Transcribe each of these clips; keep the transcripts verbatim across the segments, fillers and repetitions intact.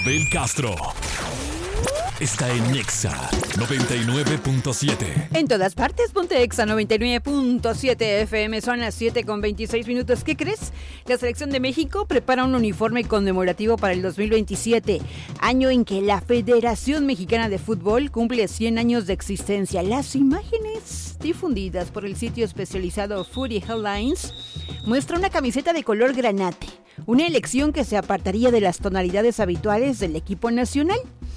Abel Castro está en Exa noventa y nueve punto siete. En todas partes, ponte Exa noventa y nueve punto siete F M. Son las siete con veintiséis minutos. ¿Qué crees? La selección de México prepara un uniforme conmemorativo para el dos mil veintisiete, año en que la Federación Mexicana de Fútbol cumple cien años de existencia. Las imágenes difundidas por el sitio especializado Footy Headlines muestran una camiseta de color granate, una elección que se apartaría de las tonalidades habituales del equipo nacional.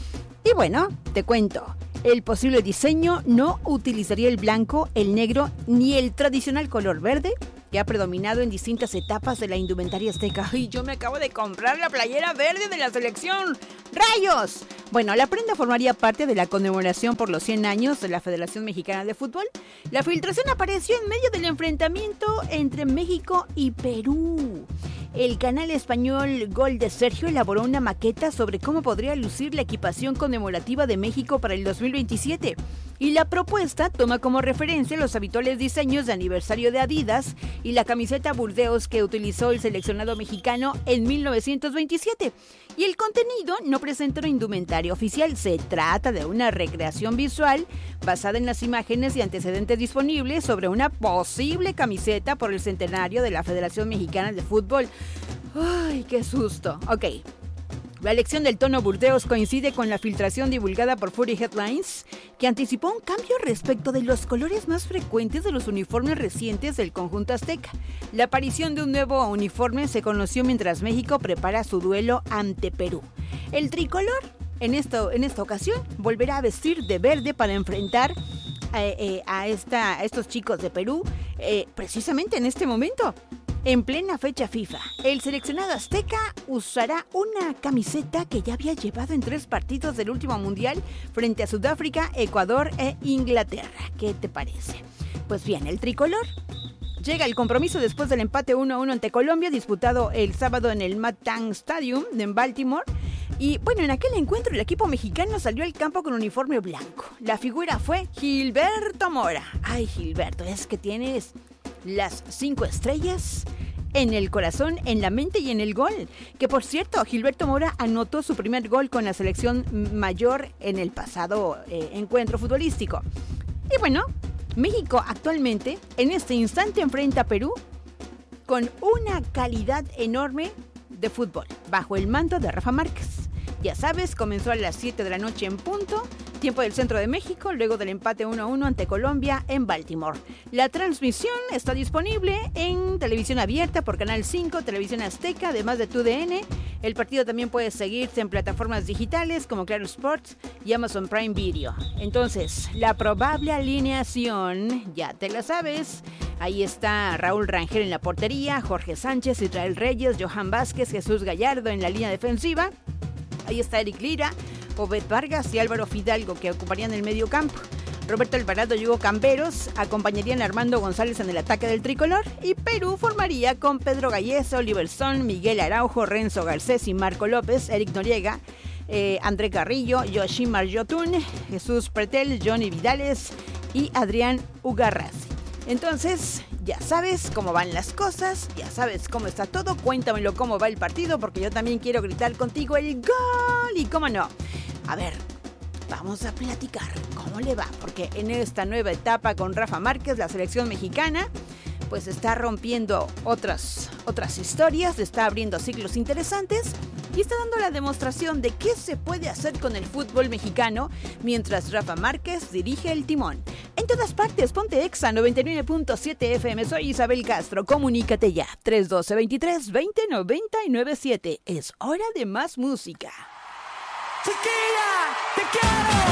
Y bueno, te cuento, el posible diseño no utilizaría el blanco, el negro ni el tradicional color verde que ha predominado en distintas etapas de la indumentaria azteca. ¡Ay, yo me acabo de comprar la playera verde de la selección! ¡Rayos! Bueno, la prenda formaría parte de la conmemoración por los cien años de la Federación Mexicana de Fútbol. La filtración apareció en medio del enfrentamiento entre México y Perú. El canal español Gol de Sergio elaboró una maqueta sobre cómo podría lucir la equipación conmemorativa de México para el dos mil veintisiete. Y la propuesta toma como referencia los habituales diseños de aniversario de Adidas y la camiseta Burdeos que utilizó el seleccionado mexicano en mil novecientos veintisiete. Y el contenido no presenta un indumentario oficial, se trata de una recreación visual basada en las imágenes y antecedentes disponibles sobre una posible camiseta por el centenario de la Federación Mexicana de Fútbol. ¡Ay, qué susto! Ok. La elección del tono Burdeos coincide con la filtración divulgada por Footy Headlines, que anticipó un cambio respecto de los colores más frecuentes de los uniformes recientes del conjunto azteca. La aparición de un nuevo uniforme se conoció mientras México prepara su duelo ante Perú. El tricolor, en, esto, en esta ocasión, volverá a vestir de verde para enfrentar eh, eh, a, esta, a estos chicos de Perú, eh, precisamente en este momento. En plena fecha FIFA, el seleccionado azteca usará una camiseta que ya había llevado en tres partidos del último mundial frente a Sudáfrica, Ecuador e Inglaterra. ¿Qué te parece? Pues bien, el tricolor llega al compromiso después del empate uno a uno ante Colombia, disputado el sábado en el Mattang Stadium en Baltimore. Y bueno, en aquel encuentro el equipo mexicano salió al campo con uniforme blanco. La figura fue Gilberto Mora. Ay, Gilberto, es que tienes las cinco estrellas en el corazón, en la mente y en el gol. Que por cierto, Gilberto Mora anotó su primer gol con la selección mayor en el pasado eh, encuentro futbolístico. Y bueno, México actualmente, en este instante, enfrenta a Perú con una calidad enorme de fútbol, bajo el mando de Rafa Márquez. Ya sabes, comenzó a las siete de la noche en punto, tiempo del centro de México, luego del empate uno a uno ante Colombia en Baltimore. La transmisión está disponible en televisión abierta por Canal cinco, Televisión Azteca, además de T U D N. El partido también puede seguirse en plataformas digitales como Claro Sports y Amazon Prime Video. Entonces, la probable alineación, ya te la sabes. Ahí está Raúl Rangel en la portería, Jorge Sánchez, Israel Reyes, Johan Vázquez, Jesús Gallardo en la línea defensiva. Ahí está Eric Lira, Obed Vargas y Álvaro Fidalgo, que ocuparían el medio campo. Roberto Alvarado y Hugo Camberos acompañarían a Armando González en el ataque del tricolor. Y Perú formaría con Pedro Gallese, Oliver Son, Miguel Araujo, Renzo Garcés y Marco López, Eric Noriega, eh, André Carrillo, Yoshimar Yotun, Jesús Pretel, Johnny Vidales y Adrián Ugarrazi. Entonces, ya sabes cómo van las cosas, ya sabes cómo está todo, cuéntamelo cómo va el partido, porque yo también quiero gritar contigo el gol, y cómo no. A ver, vamos a platicar cómo le va, porque en esta nueva etapa con Rafa Márquez, la selección mexicana, pues está rompiendo otras, otras historias, está abriendo ciclos interesantes, y está dando la demostración de qué se puede hacer con el fútbol mexicano mientras Rafa Márquez dirige el timón. En todas partes, ponte Exa noventa y nueve punto siete F M. Soy Isabel Castro. Comunícate ya. tres uno dos, veintitrés, veinte, noventa y nueve siete. Es hora de más música. Chiquilla, te quiero.